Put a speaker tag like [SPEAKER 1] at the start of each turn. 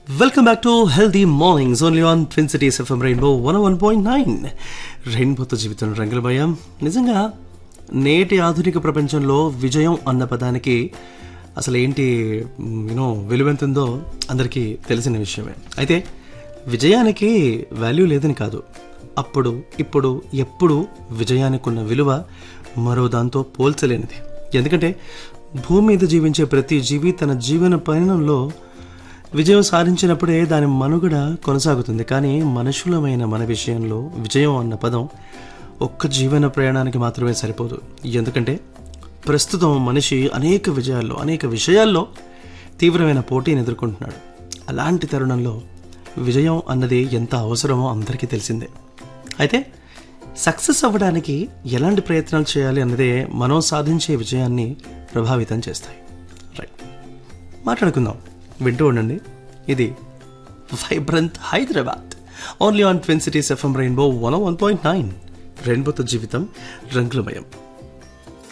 [SPEAKER 1] Welcome back to healthy mornings only on twin cities FM rainbow 101.9. రెయిన్బోతో జీవితం రంగులమయం. నిజంగా నేటి ఆధునిక ప్రపంచంలో విజయం అన్న పదానికి అసలు ఏంటి విలువెంతుందో అందరికీ తెలిసిన విషయమే. అయితే విజయానికి వాల్యూ లేదని కాదు, అప్పుడు ఇప్పుడు ఎప్పుడు విజయానికి ఉన్న విలువ మరో దాంతో పోల్చలేనిది. ఎందుకంటే భూమి మీద జీవించే ప్రతి జీవి తన జీవన పయనంలో విజయం సాధించినప్పుడే దాని మనుగడ కొనసాగుతుంది. కానీ మనుషులమైన మన విషయంలో విజయం అన్న పదం ఒక్క జీవన ప్రయాణానికి మాత్రమే సరిపోదు. ఎందుకంటే ప్రస్తుతం మనిషి అనేక విషయాల్లో తీవ్రమైన పోటీని ఎదుర్కొంటున్నాడు. అలాంటి తరుణంలో విజయం అన్నది ఎంత అవసరమో అందరికీ తెలిసిందే. అయితే సక్సెస్ అవ్వడానికి ఎలాంటి ప్రయత్నాలు చేయాలి అన్నదే మనం సాధించే విజయాన్ని ప్రభావితం చేస్తాయి. రైట్, మాట్లాడుకుందాం, వింటూ ఉండండి. ఇది vibrant Hyderabad only on twin cities FM rainbow 101.9. రెయిన్బోతో జీవితం రంగులమయం.